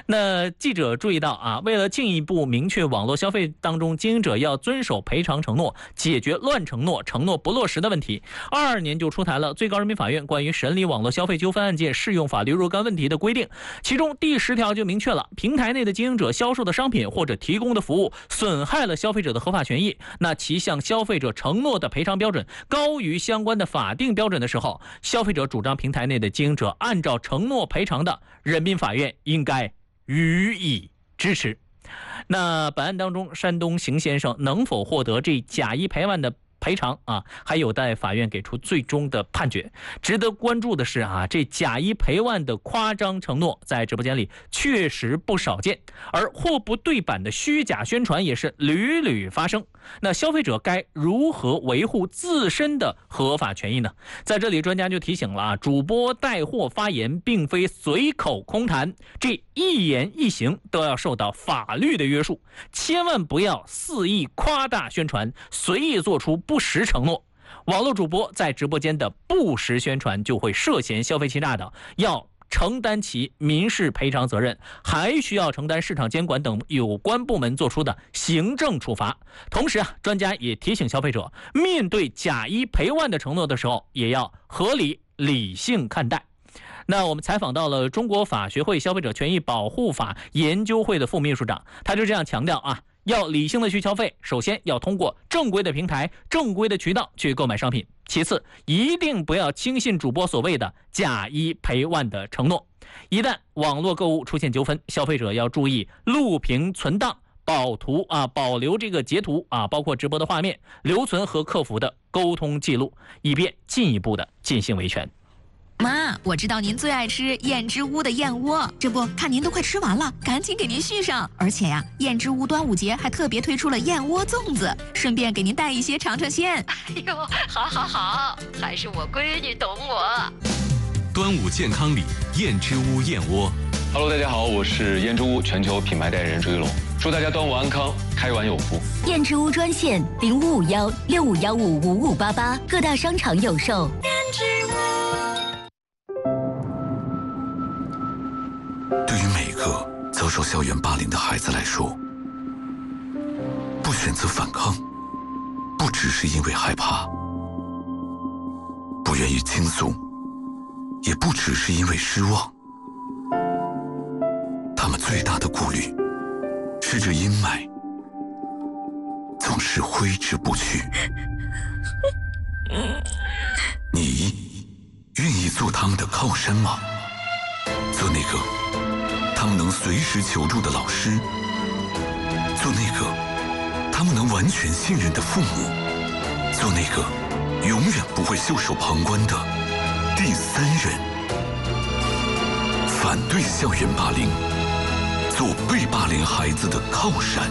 那记者注意到啊，为了进一步明确网络消费当中经营者要遵守赔偿承诺，解决乱承诺、承诺不落实的问题，22年就出台了最高人民法院关于审理网络消费纠纷案件适用法律若干问题的规定。其中第10条就明确了，平台内的经营者销售的商品或者提供的服务损害了消费者的合法权益，那其向消费者承诺的赔偿标准高于相关的法定标准的时候，消费者主张平台内的经营者按照承诺赔偿的，人民法院应该予以支持。那本案当中，山东邢先生能否获得这假一赔万的赔偿啊，还有待法院给出最终的判决。值得关注的是啊，这假一赔万的夸张承诺在直播间里确实不少见，而货不对版的虚假宣传也是屡屡发生。那消费者该如何维护自身的合法权益呢？在这里专家就提醒了啊，主播带货发言并非随口空谈，这一言一行都要受到法律的约束，千万不要肆意夸大宣传，随意做出不实承诺。网络主播在直播间的不实宣传就会涉嫌消费欺诈的，要承担其民事赔偿责任，还需要承担市场监管等有关部门作出的行政处罚。同时啊，专家也提醒消费者，面对假一赔万的承诺的时候，也要合理理性看待。那我们采访到了中国法学会消费者权益保护法研究会的副秘书长，他就这样强调啊，要理性的去消费，首先要通过正规的平台、正规的渠道去购买商品，其次一定不要轻信主播所谓的假一赔万的承诺。一旦网络购物出现纠纷，消费者要注意录屏存档、保留这个截图啊，包括直播的画面，留存和客服的沟通记录，以便进一步的进行维权。 妈，我知道您最爱吃燕之屋的燕窝，这不看您都快吃完了，赶紧给您续上。而且呀，燕之屋端午节还特别推出了燕窝粽子，顺便给您带一些尝尝鲜。 哎呦，好，还是我闺女懂我。 端午健康礼，燕之屋燕窝。 Hello， 大家好，我是燕之屋全球品牌代言人朱一龙，祝大家端午安康，开碗有福。 燕之屋专线0551655588，各大商场有售。 燕之屋。 对于每个遭受校园霸凌的孩子来说，不选择反抗，不只是因为害怕，不愿意倾诉，也不只是因为失望。他们最大的顾虑是这阴霾总是挥之不去。你愿意做他们的靠山吗？做那个他们能随时求助的老师，做那个他们能完全信任的父母，做那个永远不会袖手旁观的第三人。反对校园霸凌，做被霸凌孩子的靠山。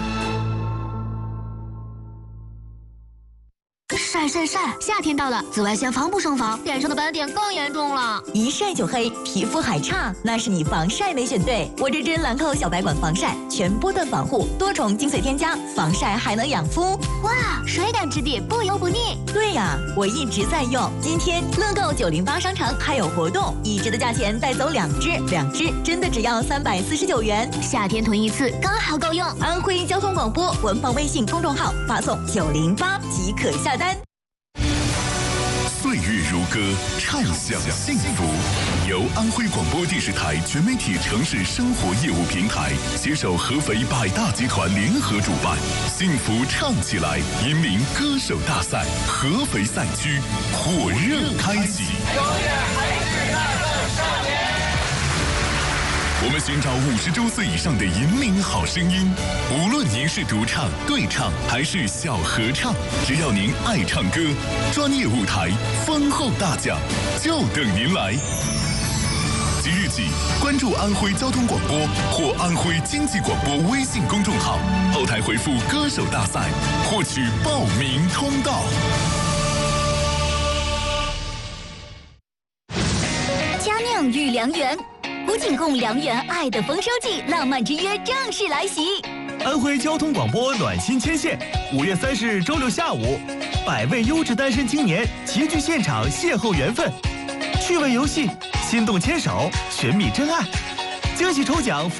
晒，夏天到了，紫外线防不胜防，脸上的斑点更严重了。 一晒就黑，皮肤还差，那是你防晒没选对。我这针兰蔻小白管防晒，全波段防护，多重精粹添加，防晒还能养肤。 哇，水感质地，不油不腻。 对呀，我一直在用。今天乐购908商场还有活动，1支的价钱带走2支，2支真的只要349元。 夏天囤一次刚好够用。 安徽交通广播官方微信公众号发送908即可下单。 岁月如歌，畅享幸福。由安徽广播电视台全媒体城市生活业务平台携手合肥百大集团联合主办，幸福唱起来引领歌手大赛合肥赛区火热开启。我们寻找50周岁以上的引领好声音，无论您是独唱、对唱还是小合唱，只要您爱唱歌，专业舞台、丰厚大奖就等您来。即日起，关注安徽交通广播或安徽经济广播微信公众号，后台回复歌手大赛，获取报名通道。 佳酿御良缘，不仅供良缘，爱的丰收季浪漫之约正式来袭。 安徽交通广播暖心牵线，5月30日周六下午，100位优质单身青年齐聚现场邂逅缘分，趣味游戏，心动牵手，寻觅真爱，惊喜抽奖。